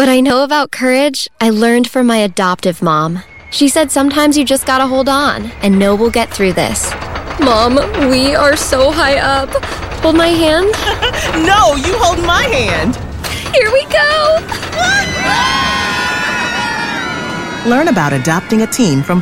What I know about courage, I learned from my adoptive mom. She said sometimes you just gotta hold on and know we'll get through this. Mom, we are so high up. Hold my hand. No, you hold my hand. Here we go. Learn about adopting a teen from